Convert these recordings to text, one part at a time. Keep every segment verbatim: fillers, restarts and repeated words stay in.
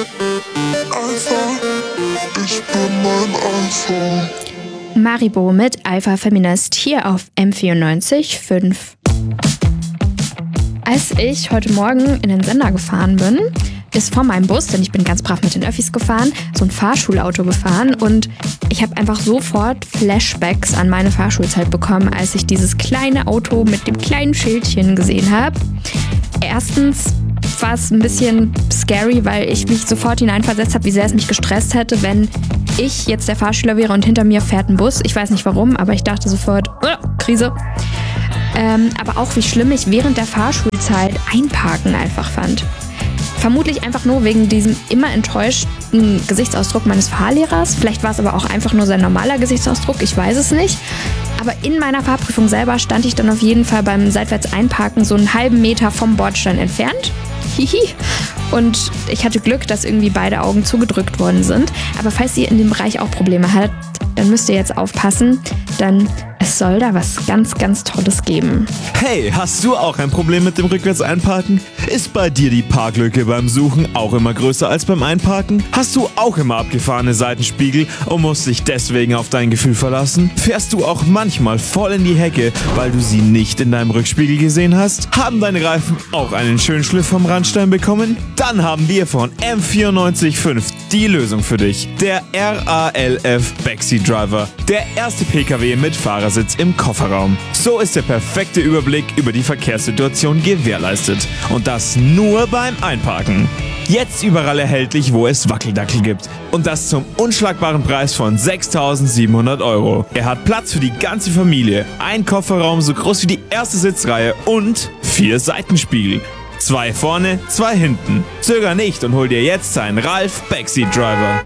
Alpha, ich bin mein Alpha. Maribo mit Alpha Feminist hier auf M vierundneunzig Komma fünf. Als ich heute Morgen in den Sender gefahren bin, ist vor meinem Bus, denn ich bin ganz brav mit den Öffis gefahren, so ein Fahrschulauto gefahren und ich habe einfach sofort Flashbacks an meine Fahrschulzeit bekommen, als ich dieses kleine Auto mit dem kleinen Schildchen gesehen habe. Erstens war es ein bisschen scary, weil ich mich sofort hineinversetzt habe, wie sehr es mich gestresst hätte, wenn ich jetzt der Fahrschüler wäre und hinter mir fährt ein Bus. Ich weiß nicht warum, aber ich dachte sofort, oh, Krise. Ähm, aber auch wie schlimm ich während der Fahrschulzeit Einparken einfach fand. Vermutlich einfach nur wegen diesem immer enttäuschten Gesichtsausdruck meines Fahrlehrers. Vielleicht war es aber auch einfach nur sein normaler Gesichtsausdruck, ich weiß es nicht. Aber in meiner Fahrprüfung selber stand ich dann auf jeden Fall beim seitwärts Einparken so einen halben Meter vom Bordstein entfernt. Hihi. Und ich hatte Glück, dass irgendwie beide Augen zugedrückt worden sind. Aber falls ihr in dem Bereich auch Probleme habt, dann müsst ihr jetzt aufpassen, denn es soll da was ganz, ganz Tolles geben. Hey, hast du auch ein Problem mit dem Rückwärts-Einparken? Ist bei dir die Parklücke beim Suchen auch immer größer als beim Einparken? Hast du auch immer abgefahrene Seitenspiegel und musst dich deswegen auf dein Gefühl verlassen? Fährst du auch manchmal voll in die Hecke, weil du sie nicht in deinem Rückspiegel gesehen hast? Haben deine Reifen auch einen schönen Schliff vom Randstein bekommen? Dann haben wir von M vierundneunzig Komma fünf die Lösung für dich. Der R A L F Backseat Driver. Der erste P K W mit Fahrersitz im Kofferraum. So ist der perfekte Überblick über die Verkehrssituation gewährleistet. Und das nur beim Einparken. Jetzt überall erhältlich, wo es Wackeldackel gibt. Und das zum unschlagbaren Preis von sechstausendsiebenhundert Euro. Er hat Platz für die ganze Familie, ein Kofferraum so groß wie die erste Sitzreihe und vier Seitenspiegel. Zwei vorne, zwei hinten. Zöger nicht und hol dir jetzt seinen Ralf Backseat Driver.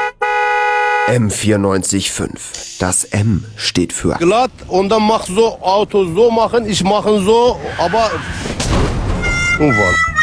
M vierundneunzig Komma fünf. Das M steht für glatt und dann mach so, Auto so machen, ich mache so, aber... Unfall.